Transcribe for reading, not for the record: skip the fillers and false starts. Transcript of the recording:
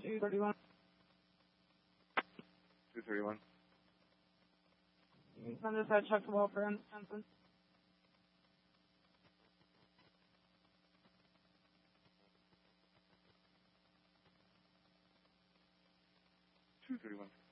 231. 231. On this side, check the welfare and Jensen. 231.